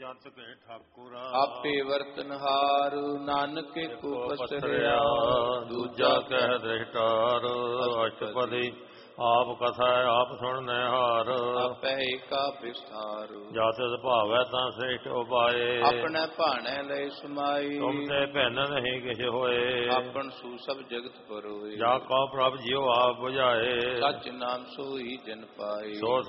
ਜੰਤ ਕੇ ਠਾਕੁਰਾ ਆਪੇ ਵਰਤਨਹਾਰ ਨਾਨਕ ਕੋ ਪਸਰਿਆ ਦੂਜਾ ਕਹਿ ਦ੍ਰਿਸ਼ਟਾਰ ਅਸ਼ਟਪਦੀ ਆਪ ਕਥਾ ਆਪ ਸੁਣਨੇ ਹਾਰ ਆਪੈ ਏਕਾ ਵਿਸਥਾਰ ਜਸ ਭਾਵੈ ਤਾਂ ਸ੍ਰੇਸ਼ਟ ਉਪਾਏ ਆਪਣੇ ਭਾਣੇ ਲਈ ਸਮਾਈ ਤੁਮ ਤੇ ਭਿੰਨ ਨਹੀਂ ਕਿਛ ਹੋਏ ਆਪਨ ਸੂ ਸਭ ਜਗਤ ਪਰੋਏ ਜਾ ਕਉ ਪ੍ਰਭ ਜਿਉ ਆਪ ਬੁਝਾਏ ਸਚ ਨਾਮ ਸੋਈ ਜਨ ਪਾਏ। ਸੋ